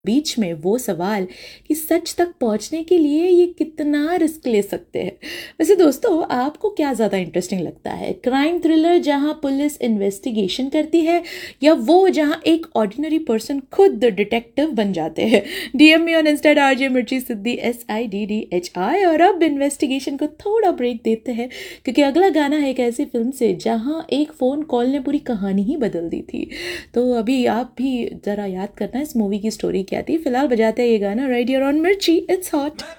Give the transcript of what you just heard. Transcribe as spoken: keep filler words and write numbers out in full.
बीच में वो सवाल कि सच तक पहुंचने के लिए ये कितना रिस्क ले सकते हैं। वैसे दोस्तों, आपको क्या ज़्यादा इंटरेस्टिंग लगता है, क्राइम थ्रिलर जहां पुलिस इन्वेस्टिगेशन करती है, या वो जहां एक ऑर्डिनरी पर्सन खुद डिटेक्टिव बन जाते हैं? DM me on Insta RJ मिर्ची सिद्धि, S I D D H I. और अब इन्वेस्टिगेशन को थोड़ा ब्रेक देते हैं, क्योंकि अगला गाना है एक ऐसी फिल्म से जहां एक फ़ोन कॉल ने पूरी कहानी ही बदल दी थी। तो अभी आप भी ज़रा याद करना इस मूवी की स्टोरी क्या थी। फिलहाल बजाते हैं ये गाना राइट हियर ऑन मिर्ची, इट्स हॉट।